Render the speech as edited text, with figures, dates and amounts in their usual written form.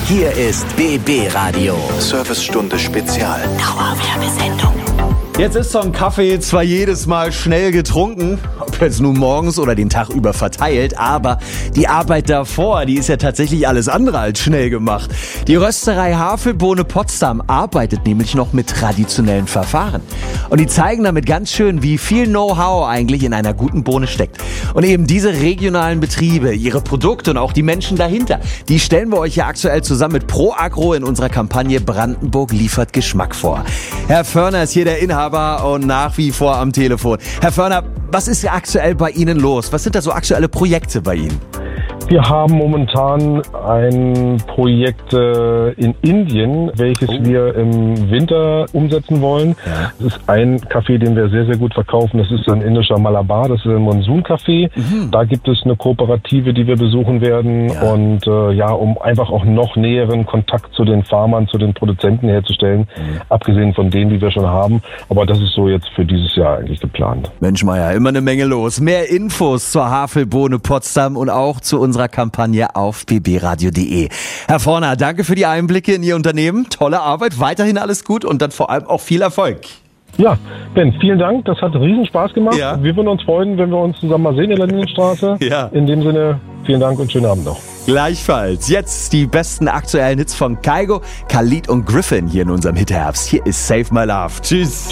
Hier ist BB Radio. Servicestunde Spezial. Dauerwerbesendung. Jetzt ist so ein Kaffee zwar jedes Mal schnell getrunken, ob jetzt nun morgens oder den Tag über verteilt, aber die Arbeit davor, die ist ja tatsächlich alles andere als schnell gemacht. Die Rösterei Havelbohne Potsdam arbeitet nämlich noch mit traditionellen Verfahren. Und die zeigen damit ganz schön, wie viel Know-how eigentlich in einer guten Bohne steckt. Und eben diese regionalen Betriebe, ihre Produkte und auch die Menschen dahinter, die stellen wir euch ja aktuell zusammen mit ProAgro in unserer Kampagne Brandenburg liefert Geschmack vor. Herr Förner ist hier der Inhaber und nach wie vor am Telefon. Herr Förner, was ist aktuell bei Ihnen los? Was sind da so aktuelle Projekte bei Ihnen? Wir haben momentan ein Projekt in Indien, welches wir im Winter umsetzen wollen. Ja. Das ist ein Kaffee, den wir sehr, sehr gut verkaufen. Das ist ein indischer Malabar, das ist ein Monsun-Kaffee. Da gibt es eine Kooperative, die wir besuchen werden. Ja. Und um einfach auch noch näheren Kontakt zu den Farmern, zu den Produzenten herzustellen. Abgesehen von denen, die wir schon haben. Aber das ist so jetzt für dieses Jahr eigentlich geplant. Mensch Meier, immer eine Menge los. Mehr Infos zur Havelbohne Potsdam und auch zu unserer Kampagne auf bbradio.de. Herr Förner, danke für die Einblicke in Ihr Unternehmen. Tolle Arbeit, weiterhin alles gut und dann vor allem auch viel Erfolg. Ja, Ben, vielen Dank. Das hat riesen Spaß gemacht. Ja. Wir würden uns freuen, wenn wir uns zusammen mal sehen in der Lindenstraße. Ja. In dem Sinne, vielen Dank und schönen Abend noch. Gleichfalls. Jetzt die besten aktuellen Hits von Kygo, Khalid und Griffin hier in unserem Hitherbst. Hier ist Save My Love. Tschüss.